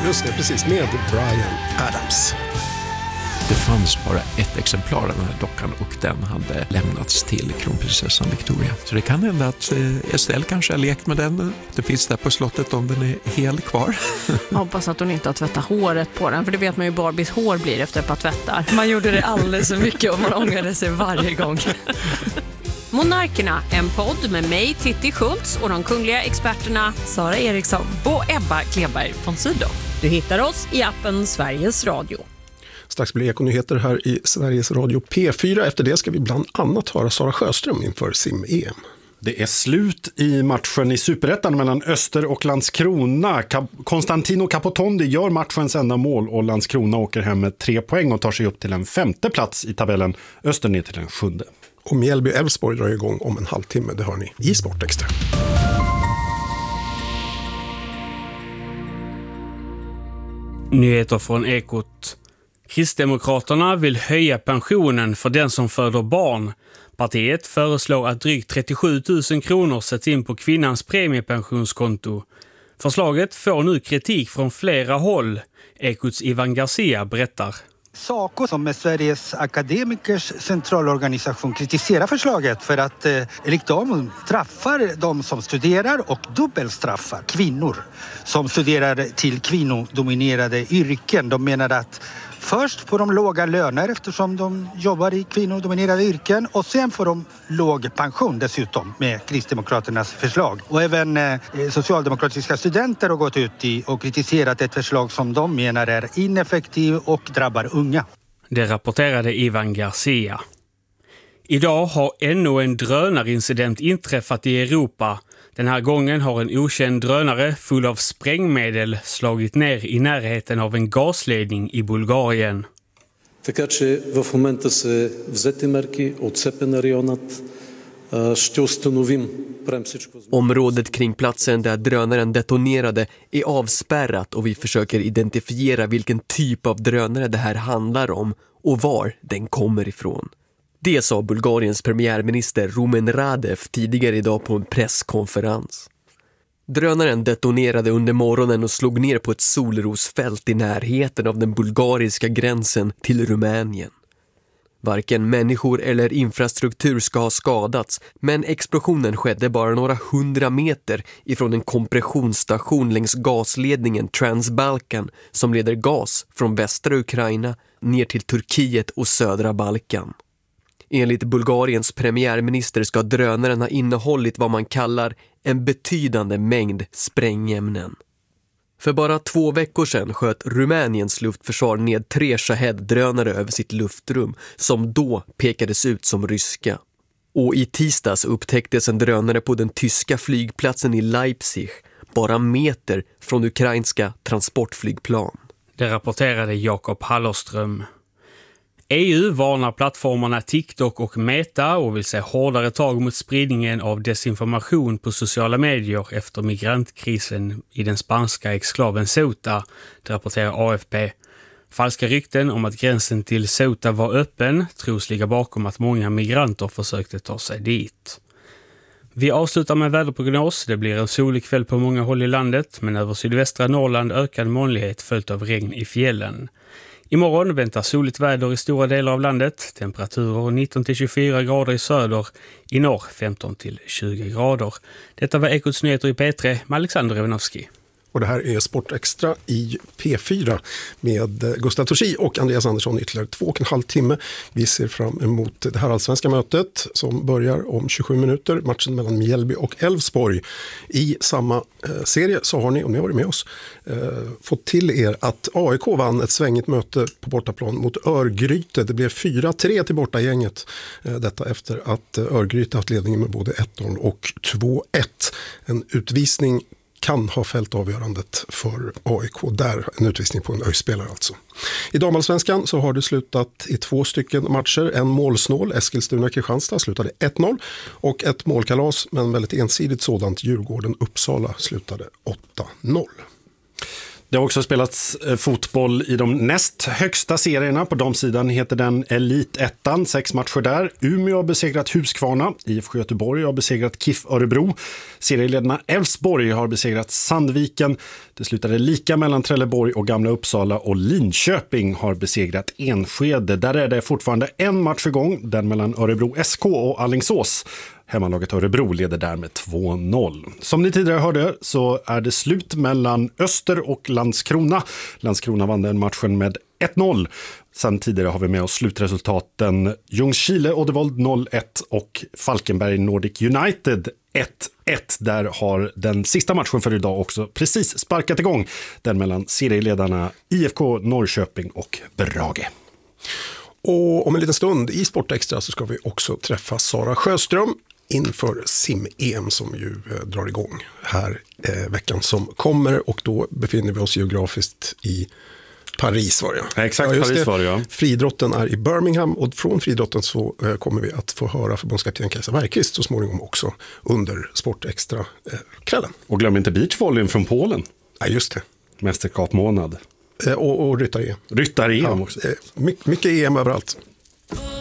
Just det, precis, med Bryan Adams. Det fanns bara ett exemplar av den här dockan och den hade lämnats till kronprinsessan Victoria. Så det kan hända att Estelle kanske har lekt med den. Det finns där på slottet om den är helt kvar. Jag hoppas att hon inte har tvättat håret på den, för det vet man ju Barbies hår blir efter ett par tvättar. Man gjorde det alldeles för mycket och man ångrade sig varje gång. Monarkerna, en podd med mig, Titti Schultz, och de kungliga experterna Sara Eriksson och Ebba Kleberg von Sydow. Du hittar oss i appen Sveriges Radio. Strax blir Ekonyheter här i Sveriges Radio P4. Efter det ska vi bland annat höra Sara Sjöström inför sim-EM. Det är slut i matchen i Superettan mellan Öster och Landskrona. Konstantino Capotondi gör matchens enda mål och Landskrona åker hem med 3 poäng och tar sig upp till en 5:e plats i tabellen. Öster ner till en 7:e. Och Mjällby-Elfsborg drar igång om en halvtimme, det hör ni i Sportextra. Nyheter från Ekot. Kristdemokraterna vill höja pensionen för den som föder barn. Partiet föreslår att drygt 37 000 kronor sätts in på kvinnans premiepensionskonto. Förslaget får nu kritik från flera håll. Ekots Ivan Garcia berättar. SACO, som är Sveriges akademikers centralorganisation, kritiserar förslaget för att enligt dem straffar de som studerar och dubbelstraffar kvinnor som studerar till kvinnodominerade yrken. De menar att först får de låga löner eftersom de jobbar i kvinnodominerade yrken och sen får de låg pension dessutom med Kristdemokraternas förslag. Och även socialdemokratiska studenter har gått ut och kritiserat ett förslag som de menar är ineffektiv och drabbar unga. Det rapporterade Ivan Garcia. Idag har ännu en drönarincident inträffat i Europa. Den här gången har en okänd drönare full av sprängmedel slagit ner i närheten av en gasledning i Bulgarien. Така че в момента се взети мерки, отцепен районът, ще установим. Området kring platsen där drönaren detonerade är avspärrat och vi försöker identifiera vilken typ av drönare det här handlar om och var den kommer ifrån. Det sa Bulgariens premiärminister Rumen Radev tidigare idag på en presskonferens. Drönaren detonerade under morgonen och slog ner på ett solrosfält i närheten av den bulgariska gränsen till Rumänien. Varken människor eller infrastruktur ska ha skadats, men explosionen skedde bara några 100 meter ifrån en kompressionsstation längs gasledningen Transbalkan som leder gas från västra Ukraina ner till Turkiet och södra Balkan. Enligt Bulgariens premiärminister ska drönaren ha innehållit vad man kallar en betydande mängd sprängämnen. För bara 2 veckor sedan sköt Rumäniens luftförsvar ned 3 Shahed-drönare över sitt luftrum som då pekades ut som ryska. Och i tisdags upptäcktes en drönare på den tyska flygplatsen i Leipzig, bara meter från ukrainska transportflygplan. Det rapporterade Jakob Hallerström. EU varnar plattformarna TikTok och Meta och vill se hårdare tag mot spridningen av desinformation på sociala medier efter migrantkrisen i den spanska exklaven Ceuta, det rapporterar AFP. Falska rykten om att gränsen till Ceuta var öppen tros ligga bakom att många migranter försökte ta sig dit. Vi avslutar med väderprognos. Det blir en solig kväll på många håll i landet, men över sydvästra Norrland ökad molnighet följt av regn i fjällen. Imorgon väntar soligt väder i stora delar av landet. Temperaturer 19-24 grader i söder, i norr 15-20 grader. Detta var Ekots nyheter i P3 med Alexander Revenowski. Och det här är Sportextra i P4 med Gustav Torsi och Andreas Andersson ytterligare 2,5 timme. Vi ser fram emot det här allsvenska mötet som börjar om 27 minuter. Matchen mellan Mjällby och Elfsborg. I samma serie så har ni, om ni har varit med oss, fått till er att AIK vann ett svängigt möte på bortaplan mot Örgryte. Det blev 4-3 till bortagänget. Detta efter att Örgryte haft ledningen med både 1-0 och 2-1. En utvisning kan ha fällt avgörandet för AIK. Där en utvisning på en ÖIS-spelare alltså. I damallsvenskan så har det slutat i 2 stycken matcher. En målsnål, Eskilstuna-Kristianstad slutade 1-0 och ett målkalas, men väldigt ensidigt sådant, Djurgården-Uppsala slutade 8-0. Det har också spelats fotboll i de näst högsta serierna. På damsidan heter den Elitettan, 6 matcher där. Umeå har besegrat Huskvarna, IFK Göteborg har besegrat KIF Örebro. Serieledarna Elfsborg har besegrat Sandviken. Det slutade lika mellan Trelleborg och Gamla Uppsala, och Linköping har besegrat Enskede. Där är det fortfarande en match igång, den mellan Örebro SK och Alingsås. Hemmalaget Örebro leder där med 2-0. Som ni tidigare hörde så är det slut mellan Öster och Landskrona. Landskrona vann den matchen med 1-0. Sen tidigare har vi med oss slutresultaten Ljungskile Oddevold 0-1 och Falkenberg Nordic United 1-1. Där har den sista matchen för idag också precis sparkat igång. Den mellan serieledarna IFK Norrköping och Brage. Och om en liten stund i Sportextra så ska vi också träffa Sara Sjöström inför sim-EM som ju drar igång här veckan som kommer, och då befinner vi oss geografiskt i Paris var det. Ja, exakt, ja, Paris var det, ja. Friidrotten är i Birmingham, och från friidrotten så kommer vi att få höra förbundskapten Kajsa Bergqvist så småningom också under Sportextra-kvällen. Och glöm inte beachvolleyn från Polen. Ja, just det. Mästerskapsmånad. Och ryttare-EM. Ryttare-EM också. Mycket EM överallt.